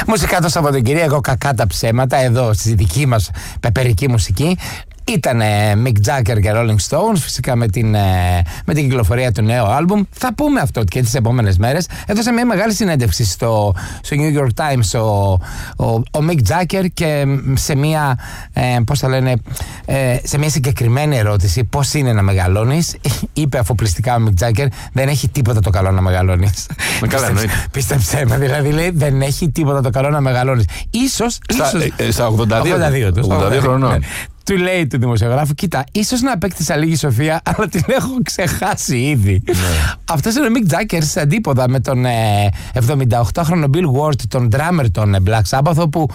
Μουσικά το Σαββατοκύριακο, κακά τα ψέματα, εδώ στη δική μας πεπερική μουσική. Ήταν Mick Jagger και Rolling Stones, φυσικά με την κυκλοφορία του νέου άλμπουμ. Θα πούμε αυτό και τις επόμενες μέρες. Έδωσε μια μεγάλη συνέντευξη στο New York Times ο Mick Jagger και σε μια, σε μια συγκεκριμένη ερώτηση, πώς είναι να μεγαλώνεις, είπε αφοπλιστικά ο Mick Jagger, δεν έχει τίποτα το καλό να μεγαλώνεις. Πίστεψέ με, δηλαδή λέει, δεν έχει τίποτα το καλό να μεγαλώνεις. Ίσως στα 82 χρονών. Του λέει του δημοσιογράφου, κοίτα, ίσως να απέκτησα λίγη σοφία, αλλά την έχω ξεχάσει ήδη. Ναι. Αυτός είναι ο Mick Jagger σε αντίποδα με τον 78χρονο Bill Ward, τον drummer των Black Sabbath, όπου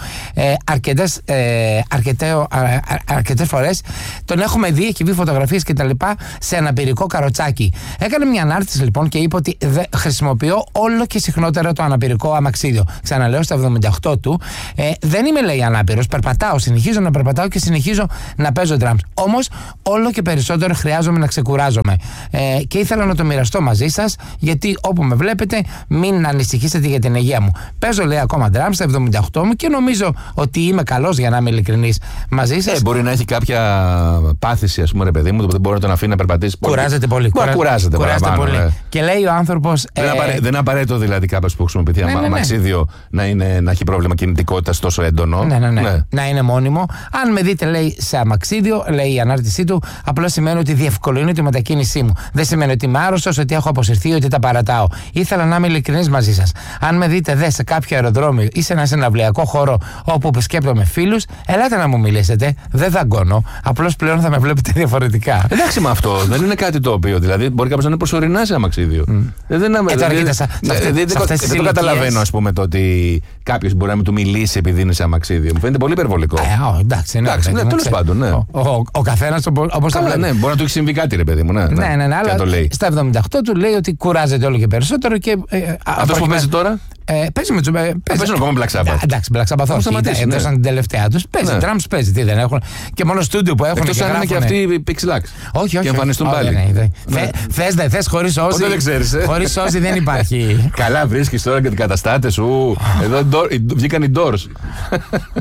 αρκετές φορές τον έχουμε δει, έχει βγει φωτογραφίες κτλ. Σε αναπηρικό καροτσάκι. Έκανε μια ανάρτηση λοιπόν και είπε ότι χρησιμοποιώ όλο και συχνότερα το αναπηρικό αμαξίδιο. Ξαναλέω, στα 78 του, δεν είμαι, λέει, ανάπηρος, περπατάω, συνεχίζω να περπατάω και συνεχίζω να παίζω drums. Όμως όλο και περισσότερο χρειάζομαι να ξεκουράζομαι. Και ήθελα να το μοιραστώ μαζί σας, γιατί όπου με βλέπετε, μην ανησυχήσετε για την υγεία μου. Παίζω, λέει, ακόμα drums στα 78 μου και νομίζω ότι είμαι καλός, για να είμαι ειλικρινής μαζί σας. Μπορεί να έχει κάποια πάθηση, ας πούμε, ρε παιδί μου, δεν μπορεί να τον αφήνει να περπατήσει πολύ. Κουράζεται πολύ. Κουράζεται πολύ. Ναι. Και λέει ο άνθρωπος. Δεν είναι απαραίτητο δηλαδή κάποιος που χρησιμοποιηθεί αμαξίδιο να έχει πρόβλημα κινητικότητας τόσο έντονο. Ναι. Να είναι μόνιμο. Αν με δείτε, λέει, σε αμαξίδιο, λέει η ανάρτησή του, απλώς σημαίνει ότι διευκολύνει τη μετακίνησή μου. Δεν σημαίνει ότι είμαι άρρωστος, ότι έχω αποσυρθεί, ότι τα παρατάω. Ήθελα να είμαι ειλικρινής μαζί σας. Αν με δείτε σε κάποιο αεροδρόμιο ή σε ένα συναυλιακό χώρο όπου επισκέπτομαι φίλους, ελάτε να μου μιλήσετε. Δεν δαγκώνω. Απλώς πλέον θα με βλέπετε διαφορετικά. Εντάξει, με αυτό δεν είναι κάτι το οποίο. Δηλαδή, μπορεί κάποιος να είναι προσωρινά σε αμαξίδιο. Δεν το καταλαβαίνω, ας πούμε, το ότι κάποιος μπορεί να μην του μιλήσει επειδή είναι σε αμαξίδιο. Μου φαίνεται πολύ υπερβολικό. Εντάξει, τέλος πάντων, ναι. Ο καθένας όπως θα λέει. Ναι, μπορεί να του έχει συμβεί κάτι, ρε παιδί μου. Ναι, αλλά στα 78 του λέει ότι κουράζεται όλο και περισσότερο. Αυτό που παίζει τώρα. Παίζει με του. Παίζουν ακόμα Black Sabbath. Εντάξει, Black Sabbath όχι. Έδωσαν την τελευταία του. Παίζει, drums παίζει. Τι δεν έχουν. Και μόνο στούντιο που έχουν. Εκτός αν είναι και αυτοί οι Pixelax. Όχι. Και εμφανιστούν πάλι. Θες χωρίς όσοι. Δεν ξέρεις. Χωρίς όσοι δεν υπάρχει. Καλά βρίσκεις τώρα και τις καταστάτες σου. Εδώ βγήκαν οι Doors.